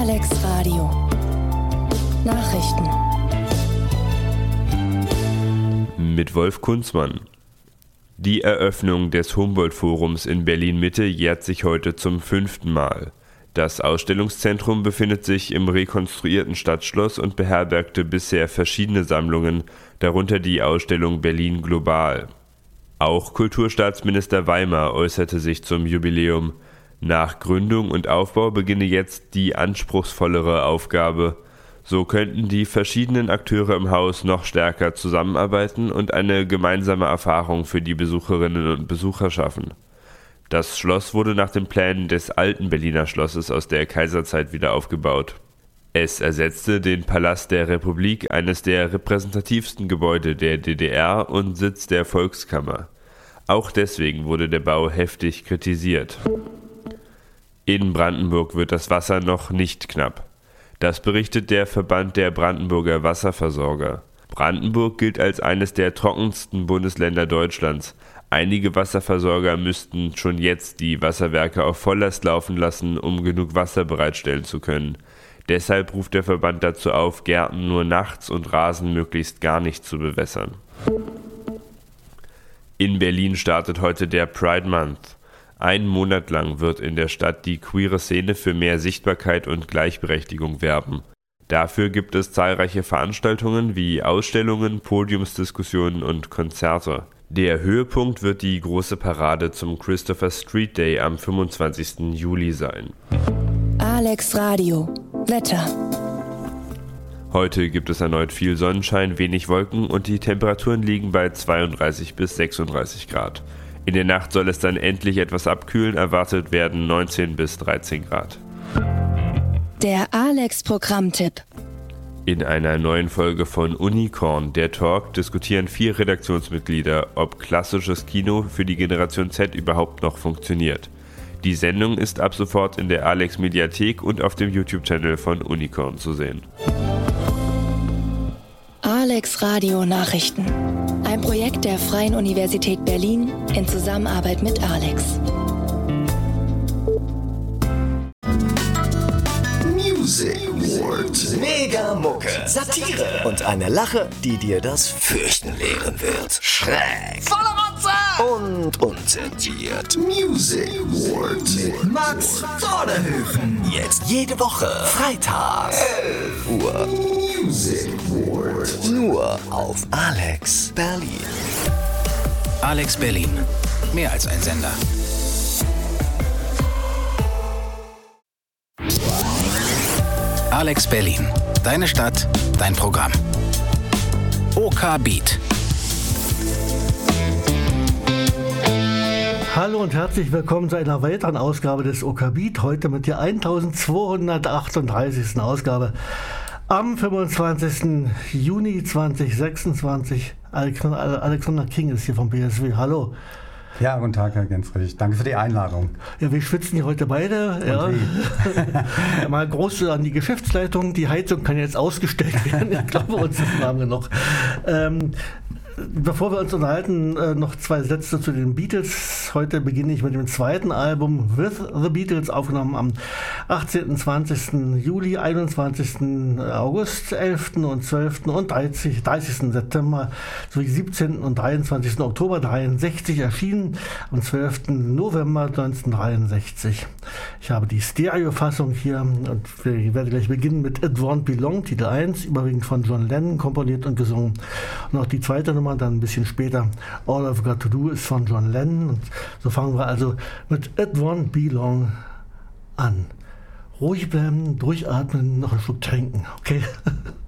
Alex Radio Nachrichten mit Wolf Kunzmann. Die Eröffnung des Humboldt-Forums in Berlin-Mitte jährt sich heute zum 5. Mal. Das Ausstellungszentrum befindet sich im rekonstruierten Stadtschloss und beherbergte bisher verschiedene Sammlungen, darunter die Ausstellung Berlin Global. Auch Kulturstaatsminister Weimar äußerte sich zum Jubiläum. Nach Gründung und Aufbau beginne jetzt die anspruchsvollere Aufgabe. So könnten die verschiedenen Akteure im Haus noch stärker zusammenarbeiten und eine gemeinsame Erfahrung für die Besucherinnen und Besucher schaffen. Das Schloss wurde nach den Plänen des alten Berliner Schlosses aus der Kaiserzeit wieder aufgebaut. Es ersetzte den Palast der Republik, eines der repräsentativsten Gebäude der DDR und Sitz der Volkskammer. Auch deswegen wurde der Bau heftig kritisiert. In Brandenburg wird das Wasser noch nicht knapp. Das berichtet der Verband der Brandenburger Wasserversorger. Brandenburg gilt als eines der trockensten Bundesländer Deutschlands. Einige Wasserversorger müssten schon jetzt die Wasserwerke auf Volllast laufen lassen, um genug Wasser bereitstellen zu können. Deshalb ruft der Verband dazu auf, Gärten nur nachts und Rasen möglichst gar nicht zu bewässern. In Berlin startet heute der Pride Month. 1 Monat lang wird in der Stadt die queere Szene für mehr Sichtbarkeit und Gleichberechtigung werben. Dafür gibt es zahlreiche Veranstaltungen wie Ausstellungen, Podiumsdiskussionen und Konzerte. Der Höhepunkt wird die große Parade zum Christopher Street Day am 25. Juli sein. Alex Radio Wetter. Heute gibt es erneut viel Sonnenschein, wenig Wolken und die Temperaturen liegen bei 32 bis 36 Grad. In der Nacht soll es dann endlich etwas abkühlen, erwartet werden 19 bis 13 Grad. Der Alex-Programmtipp. In einer neuen Folge von Unicorn, der Talk, diskutieren 4 Redaktionsmitglieder, ob klassisches Kino für die Generation Z überhaupt noch funktioniert. Die Sendung ist ab sofort in der Alex-Mediathek und auf dem YouTube-Channel von Unicorn zu sehen. Alex Radio Nachrichten. Ein Projekt der Freien Universität Berlin in Zusammenarbeit mit Alex. Music Award. Mega Mucke. Satire. Und eine Lache, die dir das Fürchten lehren wird. Schräg. Voller Monster. Und unzensiert. Music Award. Mit Max Vorderhöfen. Jetzt jede Woche. Freitag. 11 Uhr. Music Award. Nur auf Alex Berlin. Alex Berlin. Mehr als ein Sender. Alex Berlin. Deine Stadt, dein Programm. OK Beat. Hallo und herzlich willkommen zu einer weiteren Ausgabe des OK Beat. Heute mit der 1238. Ausgabe. Am 25. Juni 2026. Alexander King ist hier vom BSW. Hallo. Ja, guten Tag, Herr Gensrich. Danke für die Einladung. Ja, wir schwitzen hier heute beide. Ja. Mal groß an die Geschäftsleitung. Die Heizung kann jetzt ausgestellt werden. Ich glaube, uns ist warm genug. Bevor wir uns unterhalten, noch 2 Sätze zu den Beatles. Heute beginne ich mit dem zweiten Album With the Beatles, aufgenommen am 18. 20. Juli, 21. August, 11. und 12. und 30. September sowie 17. und 23. Oktober 63 erschienen, am 12. November 1963. Ich habe die Stereofassung hier und ich werde gleich beginnen mit It Won't Be Long, Titel 1, überwiegend von John Lennon komponiert und gesungen. Und auch die zweite Nummer, dann ein bisschen später, All I've Got to Do, ist von John Lennon. Und so fangen wir also mit It Won't Be Long an. Ruhig bleiben, durchatmen, noch einen Schluck trinken, okay?